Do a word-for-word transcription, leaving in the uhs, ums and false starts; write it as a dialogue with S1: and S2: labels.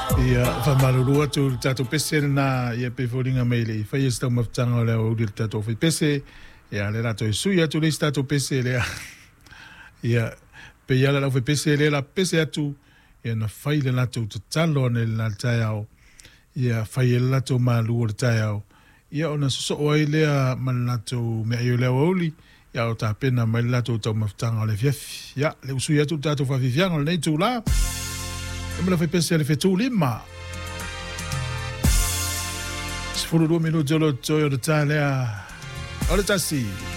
S1: Ia whamarurua tu tato pese na ia pe foringa meile. Whai e stau mawtanga o lea o uri tato whai pese. Ia le rato e sui atu le tato pese lea. Ia pe ia le lau whai pese lea la pese atu. Ia na whai le lato te talo ane le la tai au. Ia whai e lato ma lua le tai au. Ia ona soso oai lea ma le lato mea i o lea wauli. Ia o ta pena ma le lato tau mawtanga o le fiafi. Ia le usui atu tato whafifianga o le nei tū la. E mala fai pese ale fetu lima. Sifuru dua minuto lo toi o le tā lea. O le tasi.